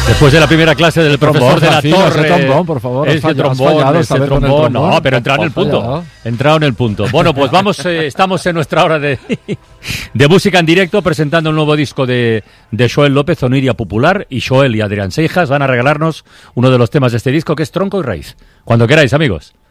Después de la primera clase del profesor de la Torre. Trombón, por favor. Ese trombón. No, pero entrado en el punto. Entrado en el punto. Bueno, pues vamos, estamos en nuestra hora de música en directo, presentando el nuevo disco de Joel López, Oniria Popular, y Joel y Adrián Seijas van a regalarnos uno de los temas de este disco, que es Tronco y Raíz. Cuando queráis, amigos.